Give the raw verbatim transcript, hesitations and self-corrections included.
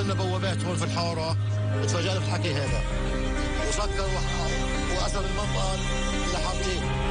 عملنا بوابات هون في الحارة، اتفاجأنا بالحكي هذا وسكر وأسر المنطقة اللي حاطين.